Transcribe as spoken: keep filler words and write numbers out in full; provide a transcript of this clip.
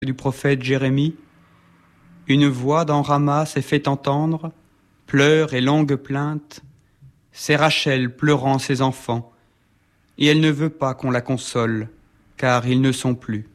du prophète Jérémie, une voix dans Rama s'est fait entendre, pleurs et longues plaintes. C'est Rachel pleurant ses enfants, et elle ne veut pas qu'on la console, car ils ne sont plus.